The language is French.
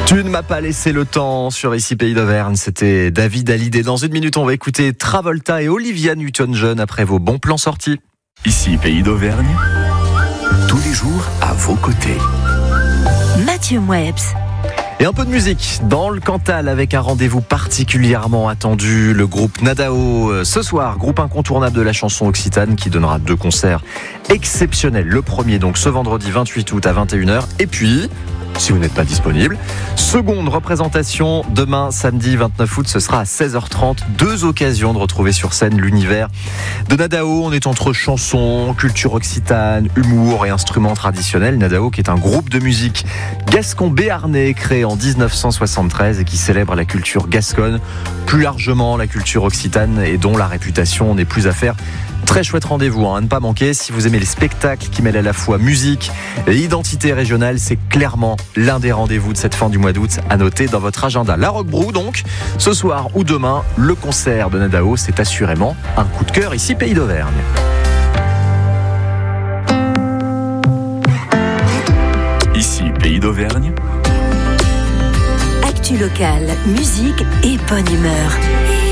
Tu ne m'as pas laissé le temps sur Ici Pays d'Auvergne, c'était David Hallyday. Dans une minute, on va écouter Travolta et Olivia Newton-John après vos bons plans sortis. Ici Pays d'Auvergne, tous les jours à vos côtés. Mathieu Mouebs. Et un peu de musique dans le Cantal avec un rendez-vous particulièrement attendu, le groupe Nadao. Ce soir, groupe incontournable de la chanson occitane qui donnera 2 concerts exceptionnels. Le premier donc ce vendredi 28 août à 21h et puis... si vous n'êtes pas disponible. Seconde représentation demain samedi 29 août, ce sera à 16h30. 2 occasions de retrouver sur scène l'univers de Nadao. On est entre chansons, culture occitane, humour et instruments traditionnels. Nadao qui est un groupe de musique gascon-béarnais créé en 1973 et qui célèbre la culture gasconne, plus largement la culture occitane et dont la réputation n'est plus à faire. Très chouette rendez-vous à ne pas manquer. Si vous aimez les spectacles qui mêlent à la fois musique et identité régionale, c'est clairement l'un des rendez-vous de cette fin du mois d'août à noter dans votre agenda. La Rock Brou donc, ce soir ou demain, le concert de Nadao, c'est assurément un coup de cœur ici Pays d'Auvergne. Ici Pays d'Auvergne. Actu locale, musique et bonne humeur.